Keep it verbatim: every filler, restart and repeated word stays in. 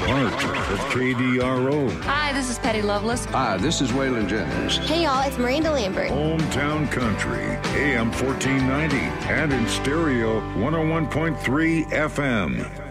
part of K D R O. Hi, this is Patty Loveless. Hi, this is Waylon Jennings. Hey, y'all, it's Miranda Lambert. Hometown Country, A M fourteen ninety, and in stereo, one oh one point three F M.